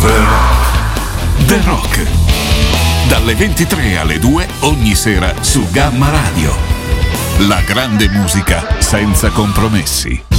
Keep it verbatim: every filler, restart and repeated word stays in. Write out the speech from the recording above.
Over The Rock. Dalle ventitré alle due ogni sera su Gamma Radio. La grande musica senza compromessi.